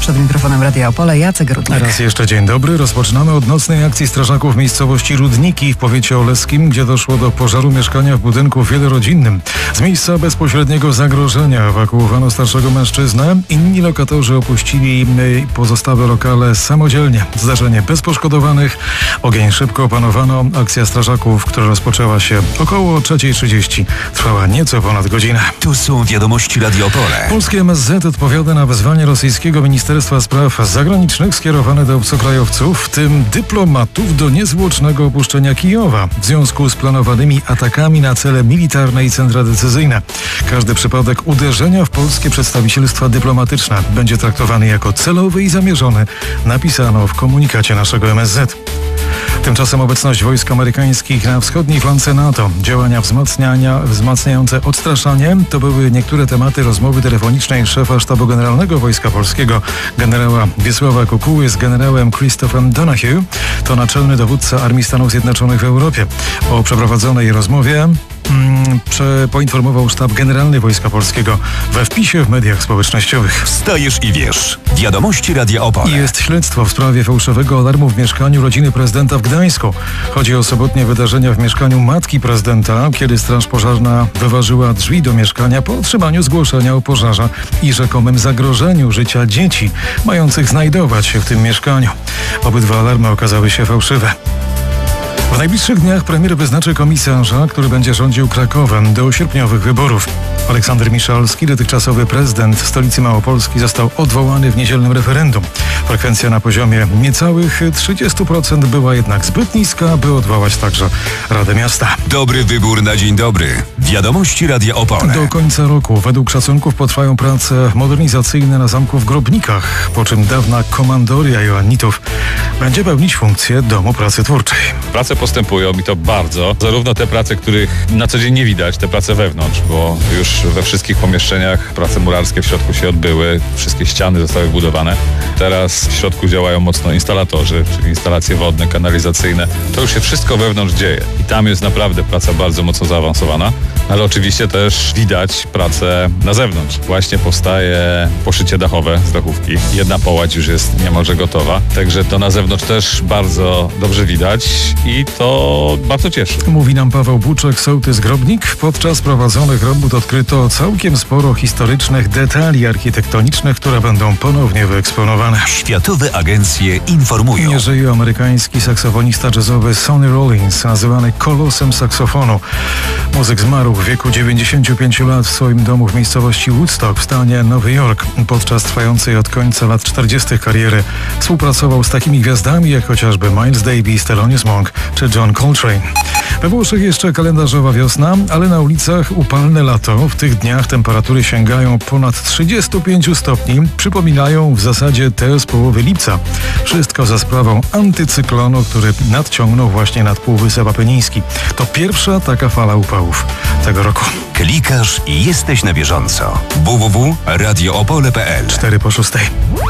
Przed mikrofonem Radia Opole Jacek Rudnik. Raz jeszcze dzień dobry. Rozpoczynamy od nocnej akcji strażaków w miejscowości Rudniki w powiecie oleskim, gdzie doszło do pożaru mieszkania w budynku wielorodzinnym. Z miejsca bezpośredniego zagrożenia ewakuowano starszego mężczyznę. Inni lokatorzy opuścili pozostałe lokale samodzielnie. Zdarzenie bez poszkodowanych. Ogień szybko opanowano. Akcja strażaków, która rozpoczęła się około 3:30, trwała nieco ponad godzinę. Tu są wiadomości Radia Opole. Polskie MSZ odpowiada na wezwanie rosyjskiego Ministerstwa Spraw Zagranicznych skierowane do obcokrajowców, w tym dyplomatów, do niezwłocznego opuszczenia Kijowa w związku z planowanymi atakami na cele militarne i centra decyzyjne. Każdy przypadek uderzenia w polskie przedstawicielstwa dyplomatyczne będzie traktowany jako celowy i zamierzony, napisano w komunikacie naszego MSZ. Tymczasem obecność wojsk amerykańskich na wschodniej flance NATO, działania wzmacniające odstraszanie, to były niektóre tematy rozmowy telefonicznej szefa Sztabu Generalnego Wojska Polskiego, generała Wiesława Kukuły z generałem Christophem Donahue, to naczelny dowódca Armii Stanów Zjednoczonych w Europie. O przeprowadzonej rozmowie poinformował Sztab Generalny Wojska Polskiego we wpisie w mediach społecznościowych. Wstajesz i wiesz. Wiadomości Radia Opole. Jest śledztwo w sprawie fałszywego alarmu w mieszkaniu rodziny prezydenta w Gdańsku. Chodzi o sobotnie wydarzenia w mieszkaniu matki prezydenta, kiedy straż pożarna wyważyła drzwi do mieszkania po otrzymaniu zgłoszenia o pożarze i rzekomym zagrożeniu życia dzieci mających znajdować się w tym mieszkaniu. Obydwa alarmy okazały się fałszywe. W najbliższych dniach premier wyznaczy komisarza, który będzie rządził Krakowem do sierpniowych wyborów. Aleksander Miszalski, dotychczasowy prezydent stolicy Małopolski, został odwołany w niedzielnym referendum. Frekwencja na poziomie niecałych 30% była jednak zbyt niska, by odwołać także Radę Miasta. Dobry wybór na dzień dobry. Wiadomości Radia Opole. Do końca roku według szacunków potrwają prace modernizacyjne na zamku w Grobnikach, po czym dawna komandoria Joannitów będzie pełnić funkcję domu pracy twórczej. Prace postępują i to bardzo. Zarówno te prace, których na co dzień nie widać, te prace wewnątrz, bo już we wszystkich pomieszczeniach prace murarskie w środku się odbyły, wszystkie ściany zostały wbudowane. Teraz w środku działają mocno instalatorzy, czyli instalacje wodne, kanalizacyjne. To już się wszystko wewnątrz dzieje i tam jest naprawdę praca bardzo mocno zaawansowana, ale oczywiście też widać pracę na zewnątrz. Właśnie powstaje poszycie dachowe z dachówki. Jedna połać już jest niemalże gotowa, także to na zewnątrz też bardzo dobrze widać i to bardzo cieszy. Mówi nam Paweł Buczek, sołtys Grobnik. Podczas prowadzonych robót odkryto całkiem sporo historycznych detali architektonicznych, które będą ponownie wyeksponowane. Światowe agencje informują. Nie żyje amerykański saksofonista jazzowy Sonny Rollins, nazywany kolosem saksofonu. Muzyk zmarł w wieku 95 lat w swoim domu w miejscowości Woodstock w stanie Nowy Jork. Podczas trwającej od końca lat 40. kariery współpracował z takimi gwiazdami jak chociażby Miles Davis, Thelonious Monk czy John Coltrane. We Włoszech jeszcze kalendarzowa wiosna, ale na ulicach upalne lato. W tych dniach temperatury sięgają ponad 35 stopni. Przypominają w zasadzie te z połowy lipca. Wszystko za sprawą antycyklonu, który nadciągnął właśnie nad Półwysep Apeniński. To pierwsza taka fala upałów tego roku. Klikasz i jesteś na bieżąco. www.radioopole.pl 4:06.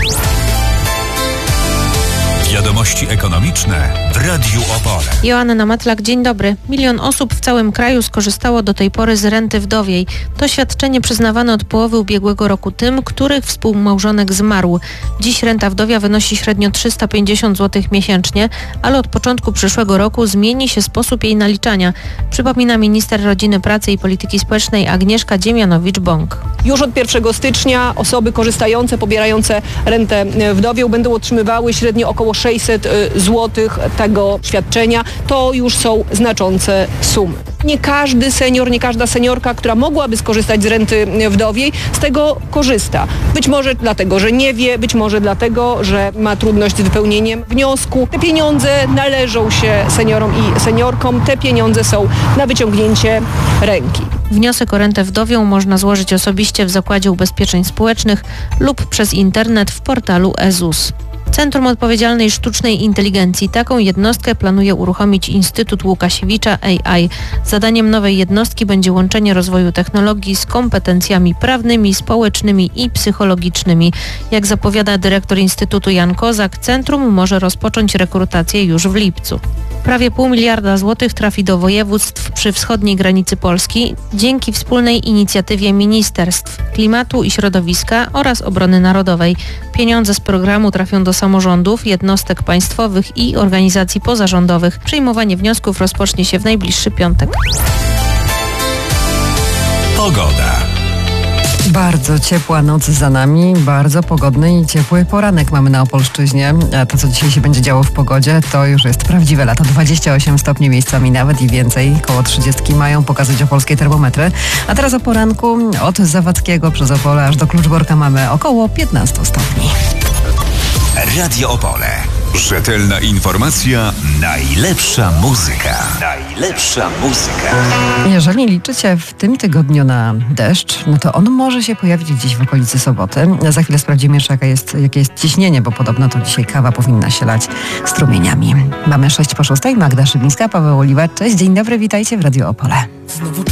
Wiadomości ekonomiczne w Radiu Opole. Joanna Matlak, dzień dobry. 1 000 000 osób w całym kraju skorzystało do tej pory z renty wdowiej. To świadczenie przyznawane od połowy ubiegłego roku tym, których współmałżonek zmarł. Dziś renta wdowia wynosi średnio 350 zł miesięcznie, ale od początku przyszłego roku zmieni się sposób jej naliczania. Przypomina minister rodziny, pracy i polityki społecznej Agnieszka Dziemianowicz-Bąk. Już od 1 stycznia osoby korzystające, pobierające rentę wdowią będą otrzymywały średnio około 600 zł tego świadczenia. To już są znaczące sumy. Nie każdy senior, nie każda seniorka, która mogłaby skorzystać z renty wdowiej, z tego korzysta. Być może dlatego, że nie wie, być może dlatego, że ma trudność z wypełnieniem wniosku. Te pieniądze należą się seniorom i seniorkom. Te pieniądze są na wyciągnięcie ręki. Wniosek o rentę wdowią można złożyć osobiście w Zakładzie Ubezpieczeń Społecznych lub przez internet w portalu e-ZUS. Centrum Odpowiedzialnej Sztucznej Inteligencji. Taką jednostkę planuje uruchomić Instytut Łukasiewicza AI. Zadaniem nowej jednostki będzie łączenie rozwoju technologii z kompetencjami prawnymi, społecznymi i psychologicznymi. Jak zapowiada dyrektor Instytutu Jan Kozak, centrum może rozpocząć rekrutację już w lipcu. Prawie 0,5 miliarda złotych trafi do województw przy wschodniej granicy Polski dzięki wspólnej inicjatywie ministerstw klimatu i środowiska oraz obrony narodowej. Pieniądze z programu trafią do samorządów, jednostek państwowych i organizacji pozarządowych. Przyjmowanie wniosków rozpocznie się w najbliższy piątek. Pogoda. Bardzo ciepła noc za nami, bardzo pogodny i ciepły poranek mamy na Opolszczyźnie. A to, co dzisiaj się będzie działo w pogodzie, to już jest prawdziwe lato. 28 stopni miejscami nawet i więcej. Koło 30 mają pokazać opolskie termometry. A teraz o poranku od Zawadzkiego przez Opole aż do Kluczborka mamy około 15 stopni. Radio Opole. Rzetelna informacja, najlepsza muzyka. Najlepsza muzyka. Jeżeli liczycie w tym tygodniu na deszcz, no to on może się pojawić gdzieś w okolicy soboty. Za chwilę sprawdzimy jeszcze, jakie jest ciśnienie, bo podobno to dzisiaj kawa powinna się lać strumieniami. Mamy 6 po 6. Magda Szybińska, Paweł Oliwa. Cześć, dzień dobry, witajcie w Radio Opole.